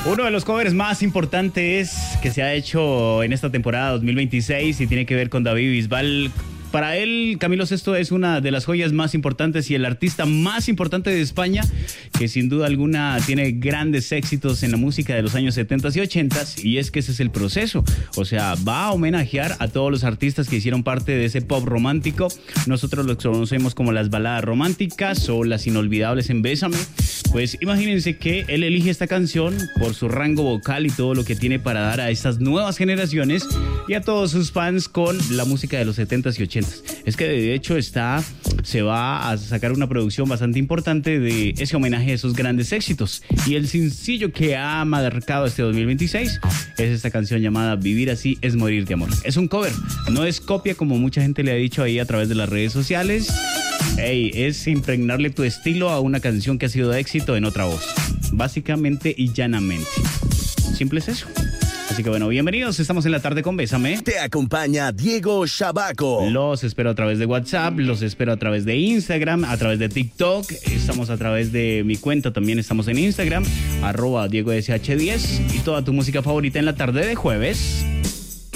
Uno de los covers más importantes que se ha hecho en esta temporada 2026 y tiene que ver con David Bisbal. Para él, Camilo Sesto es una de las joyas más importantes y el artista más importante de España, que sin duda alguna tiene grandes éxitos en la música de los años 70 y 80, y es que ese es el proceso. O sea, va a homenajear a todos los artistas que hicieron parte de ese pop romántico. Nosotros los conocemos como las baladas románticas o las inolvidables en Bésame. Pues imagínense que él elige esta canción por su rango vocal y todo lo que tiene para dar a estas nuevas generaciones y a todos sus fans con la música de los 70s y 80s. Es que de hecho se va a sacar una producción bastante importante de ese homenaje a esos grandes éxitos. Y el sencillo que ha marcado este 2026 es esta canción llamada Vivir así es morir de amor. Es un cover, no es copia como mucha gente le ha dicho ahí a través de las redes sociales. Hey, es impregnarle tu estilo a una canción que ha sido de éxito en otra voz. Básicamente y llanamente. Simple es eso. Así que bueno, bienvenidos, estamos en la tarde con Bésame. Te acompaña Diego Shabaco. Los espero a través de WhatsApp, los espero a través de Instagram, a través de TikTok. Estamos a través de mi cuenta, también estamos en Instagram, @DiegoSH10. Y toda tu música favorita en la tarde de jueves.